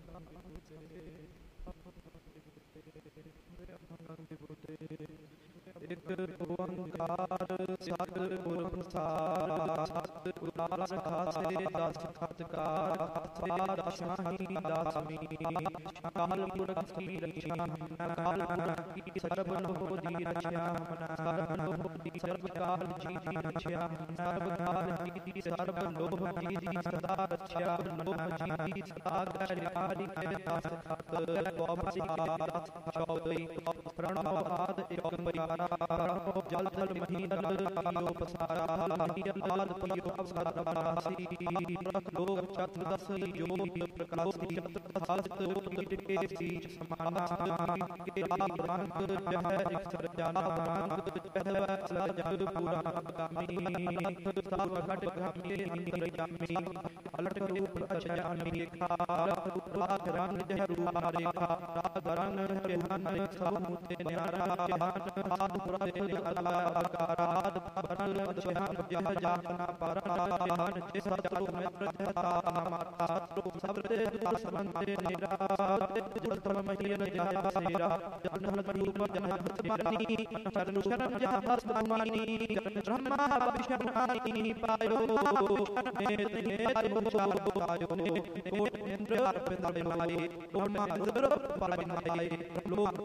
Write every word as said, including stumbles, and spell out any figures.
ਇੱਕ ਓੰਕਾਰ ਸਤਿਗੁਰ ਪ੍ਰਸਾਦਿ ਸਤਿਗੁਰ ਖਾਸੇ ਦਸ ਖਤਕਾਰ ਪਾਦ ਸ਼ਾਹੀ ਦਾਸਮੀ ਕਾਲ ਪੁਰਖ ਕੀ ਰਖਿਆ ਕਾਲ ਪੁਰਖ ਕੀ ਸਰਬ ਨੋ ਦੀ ਰਖਿਆ ਸਰਬ ਨੋ ਦੀ ਸਰਬ ਕਾਲ ਜੀ ਦੀ ਰਖਿਆ ਸਰਬ ਕਾਲ ਜੀ ਦੀ ਸਰਬ ਲੋਭ ਜੀ ਦੀ ਸਦਾ ਰਖਿਆ ਲੋਭ ਜੀ ਦੀ ਸਦਾ ਗਰਿਆਰੀ ਕੇ ਦਸ ਖਤ ਗੋਬਿੰਦ ਚੌਦਈ ਪ੍ਰਣਵ ਆਦ ਇੱਕ ਪਿਆਰਾ ਜਲ ਜਲ ਮਹੀਨਲ ਕੀਓ ਪਸਾਰਾ ਮਹੀਨਲ ਆਦ ਕੀਓ ਪਸਾਰਾ ਬਾਸੀ ਲੋਕ ਚਤ ਦਸ ਜੋਗ ਪ੍ਰਕਾਸ਼ੀ ਹਸਤ ਉਤ ਕੇ ਸੀਚ ਸਮਾਨਾ ਕੇ ਆਪ ਰੰਗ ਜਹ ਇਕਸਰ ਜਾਨਾ ਰੰਗ ਪਹਿਵਾ ਸਲਾ ਜਗ ਪੂਰਾ ਗਾਮੀ ਸਭ ਘਟ ਗਾਮੀ ਅੰਦਰ ਜਾਮੀ ਅਲਟ ਰੂਪ ਅਚਾਨੀ ਖਾਰ ਰੂਪ ਰੰਗ ਜਹ ਰੂਪ ਰੇਖਾ ਰਾਗ ਰੰਗ ਰਿਹਾਨ ਸਭ ਮੁਤੇ ਨਿਆਰਾ ਜਹਾਨ ਆਦ ਪੁਰਾ ਦੇ ਅਲਾਕਾਰਾਦ ਪਰਲ ਜਹਾਨ ਜਹ ਜਾਨਾ ਪਰਲਾਨ ਜਿਸ ਚਲੋ ਮਿਤਰ ਜਤਾ ਮਾਤਾ ਰੂਪ ਸਭ ਤੇ ਦਸ ਬੰਦੇ ਨਿਰਾਤ ਜਲ ਤਮ ਮਹੀਨ ਜਹ ਸੇਰਾ ਜਨ ਰੂਪ ਜਨ ਹਤਮਾਨੀ ਸ਼ਰਨ ਸ਼ਰਨ ਜਹ ਹਸਤਮਾਨੀ ਗਨ ਬ੍ਰਹਮਾ ਵਿਸ਼ਨਾਨੀ ਪਾਇਓ ਨੇ ਤੇ ਪਾਇਓ ਪਾਇਓ ਨੇ ਕੋਟ ਇੰਦਰ ਅਰਪਿਤ ਮਾਏ ਕੋਟ ਮਾ ਜ਼ਰ ਪਾਇ ਮਾਏ ਲੋਕ